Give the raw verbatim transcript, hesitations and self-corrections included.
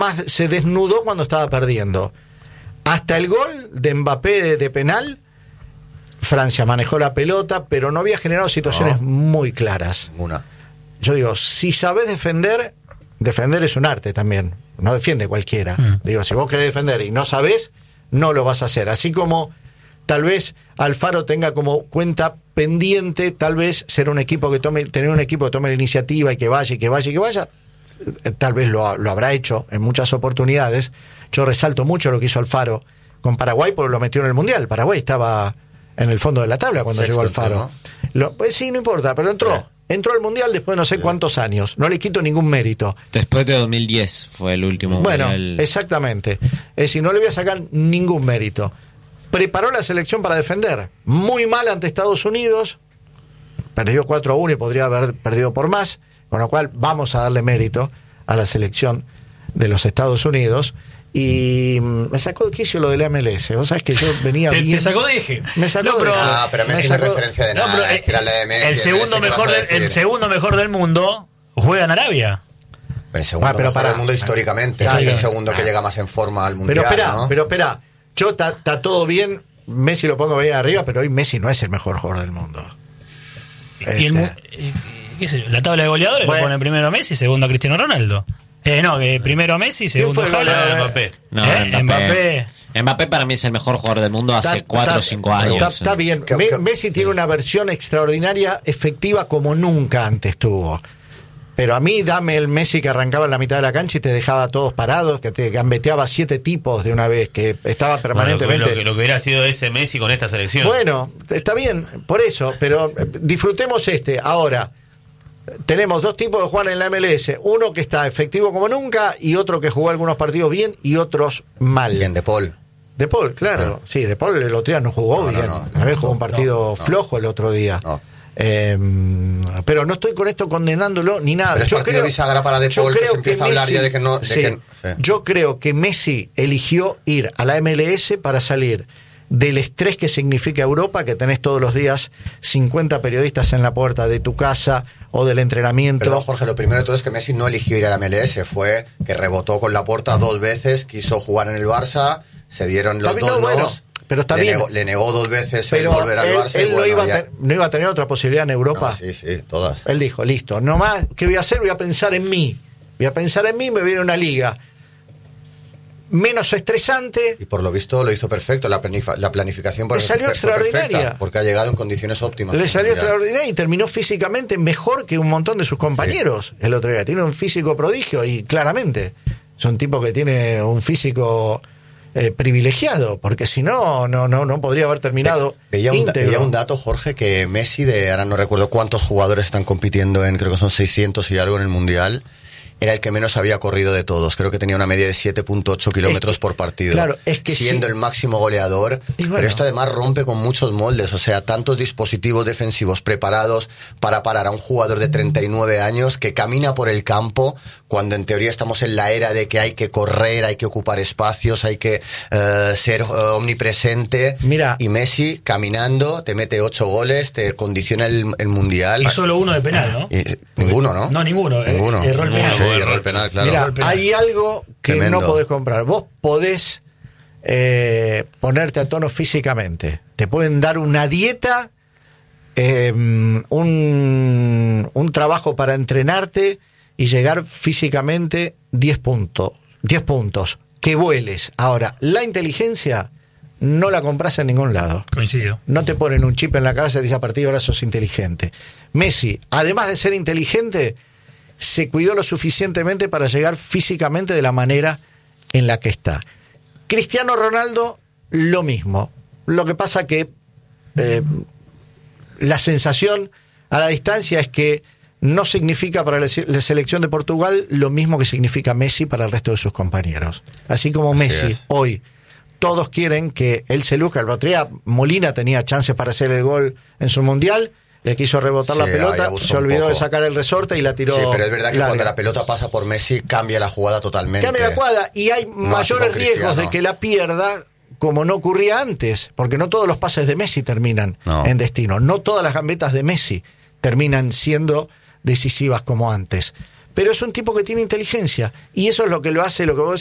más se desnudó cuando estaba perdiendo. Hasta el gol de Mbappé de, de penal, Francia manejó la pelota, pero no había generado situaciones no. muy claras. Una. Yo digo, si sabés defender, defender es un arte también. No defiende cualquiera. Mm. Digo, si vos querés defender y no sabés, no lo vas a hacer. Así como tal vez Alfaro tenga como cuenta pendiente, tal vez ser un equipo que tome, tener un equipo que tome la iniciativa y que vaya y que vaya y que vaya, tal vez lo, lo habrá hecho en muchas oportunidades. Yo resalto mucho lo que hizo Alfaro con Paraguay porque lo metió en el Mundial. Paraguay estaba en el fondo de la tabla cuando Sexto, llegó Alfaro. ¿No? Lo, pues sí, no importa, pero entró. Sí. Entró al Mundial después de no sé sí. cuántos años. No le quito ningún mérito. Después de dos mil diez fue el último bueno, Mundial. Exactamente. Es decir, no le voy a sacar ningún mérito. Preparó la selección para defender. Muy mal ante Estados Unidos. Perdió cuatro a uno y podría haber perdido por más. Con lo cual vamos a darle mérito a la selección de los Estados Unidos. Y me sacó de quicio lo de la M L S. Vos sabés que yo venía te, bien. Te sacó de eje. Me sacó no, pero, de ah, pero Messi no es referencia de nada. No, pero es que la de Messi, el segundo Messi, mejor del, el segundo mejor del mundo juega en Arabia. El segundo ah, pero mejor para, del mundo históricamente. Ah, es el segundo ah, que llega más en forma al mundial. Pero espera, ¿no? pero espera. Yo está todo bien. Messi lo pongo bien arriba, pero hoy Messi no es el mejor jugador del mundo. Y el, este. ¿Qué sé yo? La tabla de goleadores bueno. Lo pone primero a Messi, segundo a Cristiano Ronaldo. Eh, no, que primero a Messi, segundo a Mbappé. No, ¿Eh? Mbappé. Mbappé. Mbappé para mí es el mejor jugador del mundo hace cuatro o cinco años. Está, está bien. Me, Messi sí. tiene una versión extraordinaria, efectiva como nunca antes tuvo. Pero a mí dame el Messi que arrancaba en la mitad de la cancha y te dejaba a todos parados, que te gambeteaba siete tipos de una vez, que estaba permanentemente... Bueno, lo, que, lo, que, lo que hubiera sido ese Messi con esta selección. Bueno, está bien, por eso, pero disfrutemos este. Ahora, tenemos dos tipos de jugadores en la M L S, uno que está efectivo como nunca y otro que jugó algunos partidos bien y otros mal. Bien, De Paul. De Paul, claro. Ah. Sí, De Paul el otro día no jugó no, bien. No, no, a vez jugó no, un partido no, flojo el otro día. No. Eh, pero no estoy con esto condenándolo ni nada. Pero es yo partido creo, bisagra para De Paul, que se empieza a hablar Messi, ya de que no... De sí, que, sí. Yo creo que Messi eligió ir a la M L S para salir del estrés que significa Europa, que tenés todos los días cincuenta periodistas en la puerta de tu casa o del entrenamiento. Perdón, Jorge, lo primero de todo es que Messi no eligió ir a la M L S, fue que rebotó con la puerta dos veces, quiso jugar en el Barça, se dieron los También, dos no, bueno, nos, pero está le, bien. Negó, le negó dos veces pero el volver al él, Barça. Él y bueno, no, iba ya... a te, no iba a tener otra posibilidad en Europa. No, sí, sí, todas. Él dijo, listo, no más, ¿qué voy a hacer? Voy a pensar en mí. Voy a pensar en mí, me viene una liga menos estresante. Y por lo visto lo hizo perfecto, la, planif- la planificación le salió extraordinaria, perfecta, porque ha llegado en condiciones óptimas. Le salió extraordinaria y terminó físicamente mejor que un montón de sus compañeros sí. el otro día. Tiene un físico prodigio y claramente es un tipo que tiene un físico eh, privilegiado, porque si no, no, no, no podría haber terminado Ve, veía, un, íntegro. veía un dato, Jorge, que Messi, de ahora no recuerdo cuántos jugadores están compitiendo en, creo que son seiscientos y algo en el Mundial, era el que menos había corrido de todos. Creo que tenía una media de siete punto ocho kilómetros por partido. Claro, es que siendo sí. el máximo goleador. Bueno. Pero esto además rompe con muchos moldes. O sea, tantos dispositivos defensivos preparados para parar a un jugador de treinta y nueve años que camina por el campo cuando en teoría estamos en la era de que hay que correr, hay que ocupar espacios, hay que uh, ser uh, omnipresente. Mira. Y Messi caminando, te mete ocho goles, te condiciona el, el Mundial. Y solo uno de penal, ¿no? Y, ninguno, ¿no? No, ninguno. Ninguno. Erró el penal. Sí, erró el penal, claro. Mira, hay algo que Tremendo. no podés comprar. Vos podés eh, ponerte a tono físicamente. Te pueden dar una dieta, eh, un, un trabajo para entrenarte y llegar físicamente diez puntos. diez puntos. Que vueles. Ahora, la inteligencia no la compras en ningún lado. Coincido. No te ponen un chip en la cabeza y te dicen a partir de ahora sos inteligente. Messi, además de ser inteligente, se cuidó lo suficientemente para llegar físicamente de la manera en la que está. Cristiano Ronaldo, lo mismo. Lo que pasa que eh, la sensación a la distancia es que no significa para la selección de Portugal lo mismo que significa Messi para el resto de sus compañeros. Así como Messi, Así es. hoy, todos quieren que él se luzca. El otro día Molina tenía chances para hacer el gol en su Mundial, le quiso rebotar sí, la pelota, se olvidó de sacar el resorte y la tiró. Sí, pero es verdad que larga. Cuando la pelota pasa por Messi cambia la jugada totalmente. Cambia la jugada y hay no mayores riesgos de que la pierda, como no ocurría antes, porque no todos los pases de Messi terminan no. en destino, no todas las gambetas de Messi terminan siendo decisivas como antes. pero es un tipo que tiene inteligencia y eso es lo que lo hace, lo que vos